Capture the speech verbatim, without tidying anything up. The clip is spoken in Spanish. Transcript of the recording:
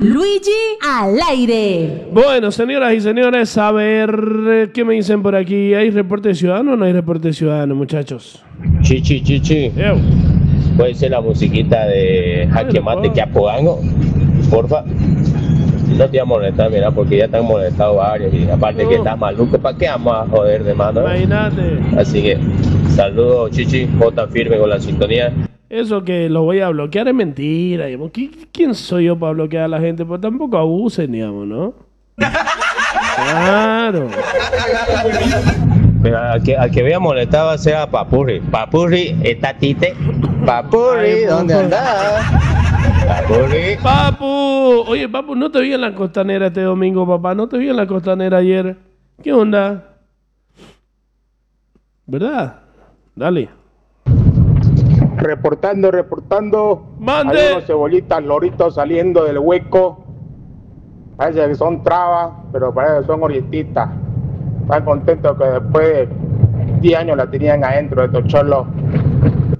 Luigi al aire. Bueno, señoras y señores, a ver, ¿qué me dicen por aquí? ¿Hay reporte ciudadano o no hay reporte ciudadano, muchachos? Chichi, chichi. Ew. Puede ser la musiquita de Jaque Mate Chapogango, porfa. No te voy a molestar, mira, porque ya te han molestado varios y aparte no. que estás maluco, ¿para qué vamos a joder de mano? Imagínate. Así que, saludos, Chichi, J firme con la sintonía. Eso que lo voy a bloquear es mentira, digamos. ¿Quién soy yo para bloquear a la gente? Pues tampoco abusen, digamos, ¿no? Claro. Pero al que, al que vea molestaba sea Papurri. Papurri, está tite. Papurri, Ay, ¿dónde poco. andás? Papurri. Papu, oye, Papu, no te vi en la costanera este domingo, papá. No te vi en la costanera ayer. ¿Qué onda? ¿Verdad? Dale. Reportando, reportando. ¡Mande! Hay unos cebollitas loritos saliendo del hueco. Parece que son trabas, pero parece que son orientistas. Están contentos que después de diez años la tenían adentro de estos cholos.